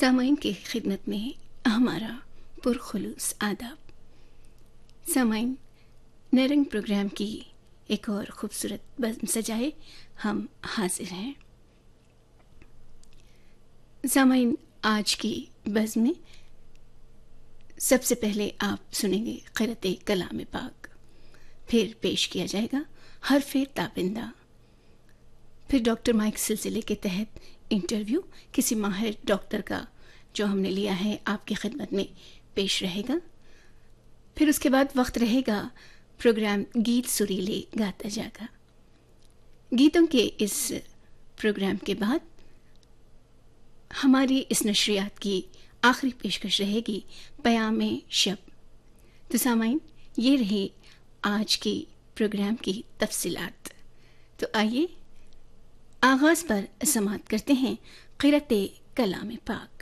سامعین کی خدمت میں ہمارا پرخلوص آداب۔ سامعین، نیرنگ پروگرام کی ایک اور خوبصورت بزم سجائے ہم حاضر ہیں۔ سامعین، آج کی بزم میں سب سے پہلے آپ سنیں گے قرأت کلام پاک، پھر پیش کیا جائے گا حرف تابندہ، پھر ڈاکٹر مائک سلسلے کے تحت انٹرویو کسی ماہر ڈاکٹر کا جو ہم نے لیا ہے آپ کی خدمت میں پیش رہے گا، پھر اس کے بعد وقت رہے گا پروگرام گیت سریلے گاتا جاگا۔ گیتوں کے اس پروگرام کے بعد ہماری اس نشریات کی آخری پیشکش رہے گی پیام شب۔ تو سامعین، یہ رہی آج کی پروگرام کی تفصیلات۔ تو آئیے آغاز پر سماعت کرتے ہیں قرأت کلام پاک۔